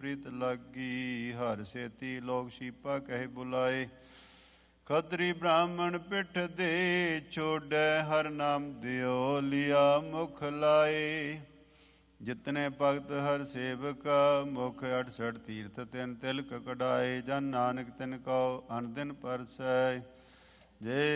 ਪ੍ਰੀਤ ਲਾਗੀ। ਹਰ ਸੇਤੀ ਲੋਕ ਸ਼ੀਪਾ ਕਹਿ ਬੁਲਾਏ। ਖਤਰੀ ਬ੍ਰਾਹਮਣ ਪਿੱਠ ਦੇ ਛੋੜੈ, ਹਰ ਨਾਮ ਦਿਓ ਲਿਆ ਮੁਖ ਲਾਏ। ਜਿਤਨੇ ਭਗਤ ਹਰ ਸੇਵਕਾ, ਮੁਖ 68 ਤੀਰਥ ਤਿਨ ਤਿਲਕ ਕਢਾਏ। ਜਨ ਨਾਨਕ ਤਿਨ ਕਉ ਅਨ ਦਿਨ ਪਰਸੈ। ਜੇ